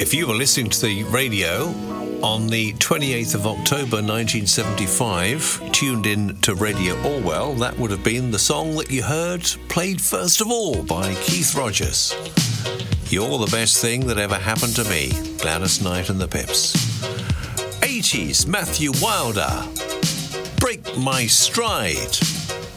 If you were listening to the radio on the 28th of October 1975, tuned in to Radio Orwell, that would have been the song that you heard played first of all by Keith Rogers. You're the best thing that ever happened to me, Gladys Knight and the Pips. 80s, Matthew Wilder, Break My Stride.